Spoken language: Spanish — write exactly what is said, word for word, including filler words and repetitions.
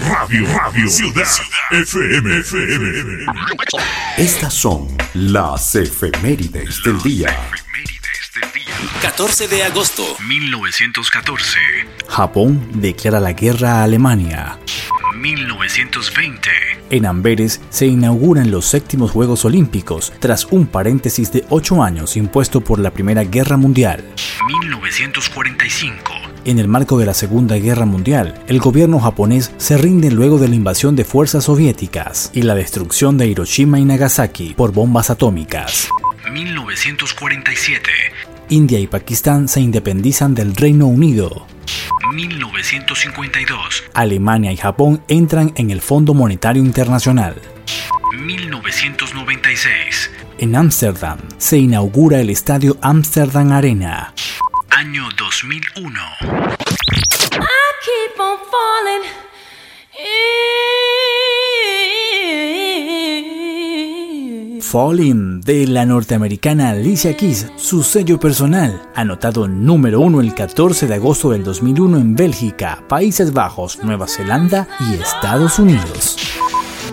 Radio, Radio, Ciudad, F M, F M. Estas son las efemérides del día. catorce de agosto mil novecientos catorce. Japón declara la guerra a Alemania. mil novecientos veinte. En Amberes se inauguran los séptimos Juegos Olímpicos tras un paréntesis de ocho años impuesto por la Primera Guerra Mundial. mil novecientos cuarenta y cinco. En el marco de la Segunda Guerra Mundial, el gobierno japonés se rinde luego de la invasión de fuerzas soviéticas y la destrucción de Hiroshima y Nagasaki por bombas atómicas. mil novecientos cuarenta y siete. India y Pakistán se independizan del Reino Unido. mil novecientos cincuenta y dos. Alemania y Japón entran en el Fondo Monetario Internacional. mil novecientos noventa y seis. En Ámsterdam se inaugura el estadio Amsterdam Arena. Año dos mil uno. I keep on falling in. Falling, de la norteamericana Alicia Keys, su sello personal, anotado número uno el catorce de agosto del dos mil uno en Bélgica, Países Bajos, Nueva Zelanda y Estados Unidos.